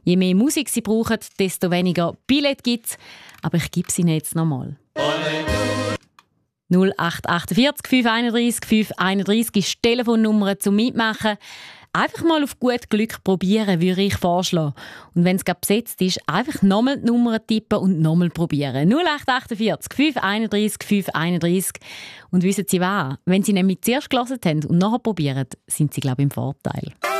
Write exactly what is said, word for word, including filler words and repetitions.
Je mehr Musik Sie brauchen, desto weniger Billett gibt es. Aber ich gebe sie Ihnen jetzt nochmal. null acht acht vier fünf eins drei fünf eins drei ist die Telefonnummer zum Mitmachen. Einfach mal auf gut Glück probieren, würde ich vorschlagen. Und wenn es gerade besetzt ist, einfach nochmal die Nummer tippen und nochmal probieren. null acht acht vier fünf eins drei fünf eins drei. Und wissen Sie was? Wenn Sie nämlich zuerst gehört haben und nachher probieren, sind Sie, glaube ich, im Vorteil.